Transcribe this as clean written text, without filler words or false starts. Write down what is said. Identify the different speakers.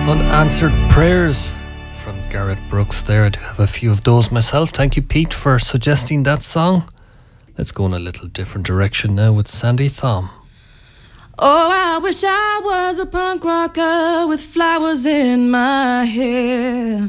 Speaker 1: Unanswered Prayers from Garrett Brooks there. I do have a few of those myself. Thank you, Pete, for suggesting that song. Let's go in a little different direction now with Sandy Thom.
Speaker 2: Oh, I wish I was a punk rocker with flowers in my hair.